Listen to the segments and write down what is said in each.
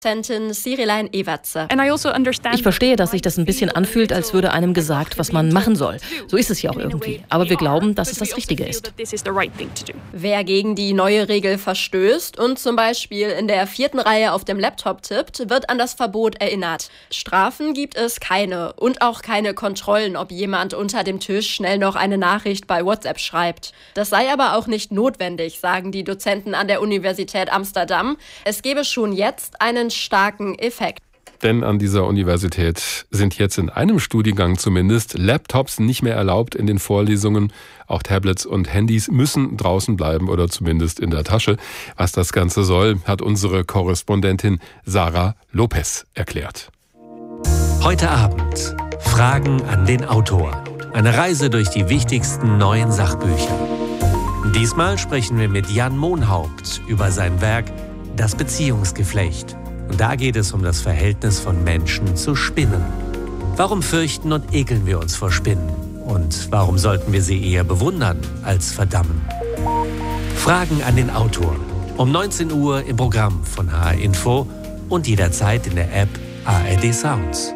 Sirilein Ewertse. Ich verstehe, dass sich das ein bisschen anfühlt, als würde einem gesagt, was man machen soll. So ist es ja auch irgendwie. Aber wir glauben, dass es das Richtige ist. Wer gegen die neue Regel verstößt und zum Beispiel in der 4. Reihe auf dem Laptop tippt, wird an das Verbot erinnert. Strafen gibt es keine und auch keine Kontrollen, ob jemand unter dem Tisch schnell noch eine Nachricht bei WhatsApp schreibt. Das sei aber auch nicht notwendig, sagen die Dozenten an der Universität Amsterdam. Es gebe schon jetzt einen starken Effekt. Denn an dieser Universität sind jetzt in einem Studiengang zumindest Laptops nicht mehr erlaubt in den Vorlesungen. Auch Tablets und Handys müssen draußen bleiben oder zumindest in der Tasche. Was das Ganze soll, hat unsere Korrespondentin Sarah Lopez erklärt. Heute Abend Fragen an den Autor. Eine Reise durch die wichtigsten neuen Sachbücher. Diesmal sprechen wir mit Jan Monhaupt über sein Werk Das Beziehungsgeflecht. Und da geht es um das Verhältnis von Menschen zu Spinnen. Warum fürchten und ekeln wir uns vor Spinnen? Und warum sollten wir sie eher bewundern als verdammen? Fragen an den Autor. Um 19 Uhr im Programm von HR Info und jederzeit in der App ARD Sounds.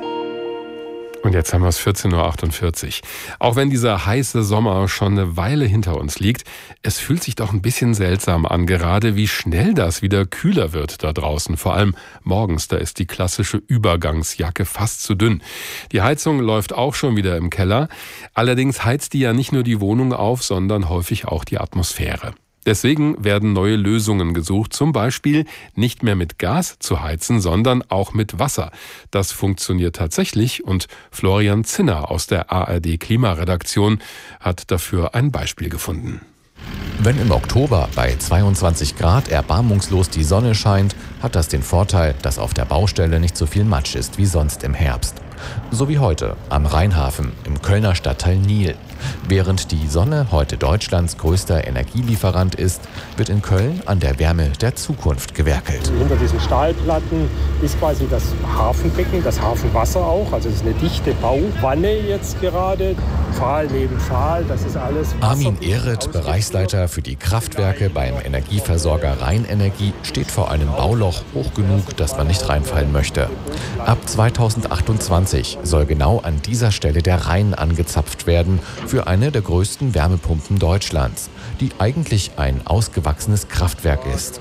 Und jetzt haben wir es 14.48 Uhr. Auch wenn dieser heiße Sommer schon eine Weile hinter uns liegt, es fühlt sich doch ein bisschen seltsam an, gerade wie schnell das wieder kühler wird da draußen. Vor allem morgens, da ist die klassische Übergangsjacke fast zu dünn. Die Heizung läuft auch schon wieder im Keller. Allerdings heizt die ja nicht nur die Wohnung auf, sondern häufig auch die Atmosphäre. Deswegen werden neue Lösungen gesucht, zum Beispiel nicht mehr mit Gas zu heizen, sondern auch mit Wasser. Das funktioniert tatsächlich und Florian Zinner aus der ARD Klimaredaktion hat dafür ein Beispiel gefunden. Wenn im Oktober bei 22 Grad erbarmungslos die Sonne scheint, hat das den Vorteil, dass auf der Baustelle nicht so viel Matsch ist wie sonst im Herbst. So wie heute am Rheinhafen im Kölner Stadtteil Nil. Während die Sonne heute Deutschlands größter Energielieferant ist, wird in Köln an der Wärme der Zukunft gewerkelt. Hinter diesen Stahlplatten ist quasi das Hafenbecken, das Hafenwasser auch. Also das ist eine dichte Bauwanne jetzt gerade. Pfahl neben Pfahl, das ist alles Wasser. Armin Ehret, Bereichsleiter für die Kraftwerke beim Energieversorger Rheinenergie, steht vor einem Bauloch hoch genug, dass man nicht reinfallen möchte. Ab 2028 soll genau an dieser Stelle der Rhein angezapft werden für eine der größten Wärmepumpen Deutschlands, die eigentlich ein ausgewachsenes Kraftwerk ist.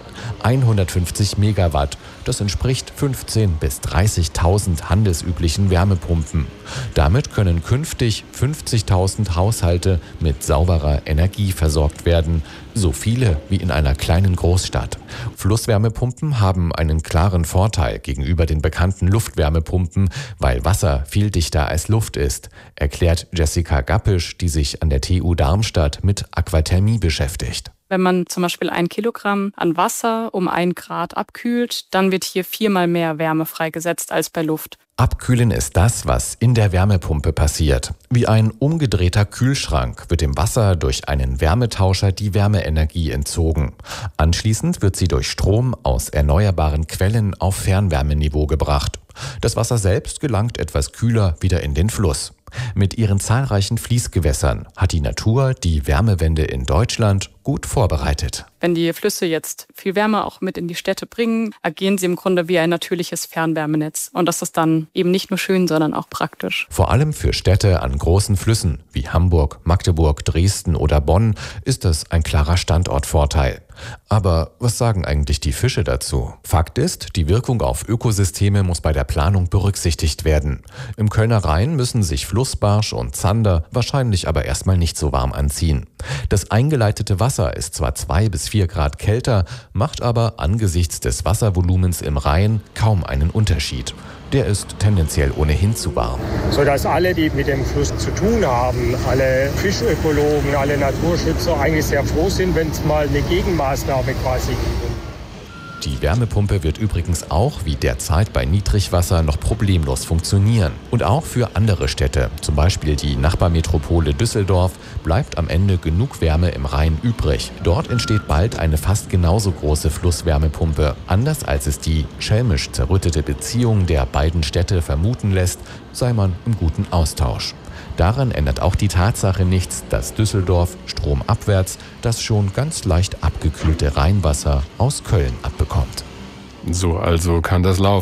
150 Megawatt, das entspricht 15.000 bis 30.000 handelsüblichen Wärmepumpen. Damit können künftig 50.000 Haushalte mit sauberer Energie versorgt werden, so viele wie in einer kleinen Großstadt. Flusswärmepumpen haben einen klaren Vorteil gegenüber den bekannten Luftwärmepumpen, weil Wasser viel dichter als Luft ist, erklärt Jessica Gappisch, die sich an der TU Darmstadt mit Aquathermie beschäftigt. Wenn man zum Beispiel 1 Kilogramm an Wasser um 1 Grad abkühlt, dann wird hier 4-mal mehr Wärme freigesetzt als bei Luft. Abkühlen ist das, was in der Wärmepumpe passiert. Wie ein umgedrehter Kühlschrank wird dem Wasser durch einen Wärmetauscher die Wärmeenergie entzogen. Anschließend wird sie durch Strom aus erneuerbaren Quellen auf Fernwärmeniveau gebracht. Das Wasser selbst gelangt etwas kühler wieder in den Fluss. Mit ihren zahlreichen Fließgewässern hat die Natur die Wärmewende in Deutschland gut vorbereitet. Wenn die Flüsse jetzt viel Wärme auch mit in die Städte bringen, agieren sie im Grunde wie ein natürliches Fernwärmenetz. Und das ist dann eben nicht nur schön, sondern auch praktisch. Vor allem für Städte an großen Flüssen wie Hamburg, Magdeburg, Dresden oder Bonn ist das ein klarer Standortvorteil. Aber was sagen eigentlich die Fische dazu? Fakt ist, die Wirkung auf Ökosysteme muss bei der Planung berücksichtigt werden. Im Kölner Rhein müssen sich Flussbarsch und Zander wahrscheinlich aber erstmal nicht so warm anziehen. Das eingeleitete Wasser ist zwar 2 bis 4 Grad kälter, macht aber angesichts des Wasservolumens im Rhein kaum einen Unterschied. Der ist tendenziell ohnehin zu warm. Sodass alle, die mit dem Fluss zu tun haben, alle Fischökologen, alle Naturschützer eigentlich sehr froh sind, wenn es mal eine Gegenmaßnahme quasi gibt. Die Wärmepumpe wird übrigens auch wie derzeit bei Niedrigwasser noch problemlos funktionieren. Und auch für andere Städte, zum Beispiel die Nachbarmetropole Düsseldorf, bleibt am Ende genug Wärme im Rhein übrig. Dort entsteht bald eine fast genauso große Flusswärmepumpe. Anders als es die schelmisch zerrüttete Beziehung der beiden Städte vermuten lässt, sei man im guten Austausch. Daran ändert auch die Tatsache nichts, dass Düsseldorf stromabwärts das schon ganz leicht abgekühlte Rheinwasser aus Köln abbekommt. So also kann das laufen.